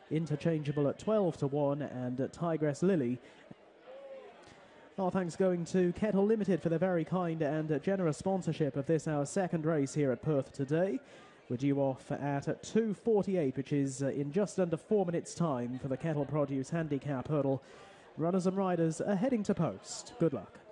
interchangeable at 12 to 1, and Tigress Lily. Our thanks going to Kettle Limited for their very kind and generous sponsorship of this, our second race here at Perth today. We're due off at 2:48, which is in just under 4 minutes' time for the Kettle Produce Handicap Hurdle. Runners and riders are heading to post. Good luck.